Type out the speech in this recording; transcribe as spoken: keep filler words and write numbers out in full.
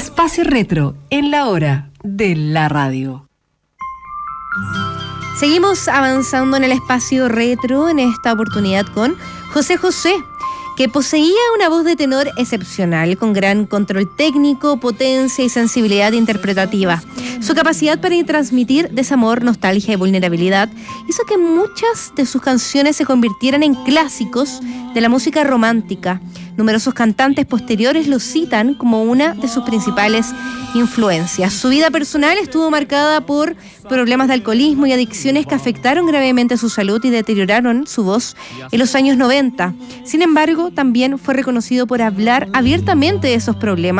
Espacio Retro en la hora de la radio. Seguimos avanzando en el espacio retro, en esta oportunidad con José José, que poseía una voz de tenor excepcional, con gran control técnico, potencia y sensibilidad interpretativa. Su capacidad para transmitir desamor, nostalgia y vulnerabilidad hizo que muchas de sus canciones se convirtieran en clásicos de la música romántica. Numerosos cantantes posteriores lo citan como una de sus principales influencias. Su vida personal estuvo marcada por problemas de alcoholismo y adicciones que afectaron gravemente su salud y deterioraron su voz en los años noventa. Sin embargo, también fue reconocido por hablar abiertamente de esos problemas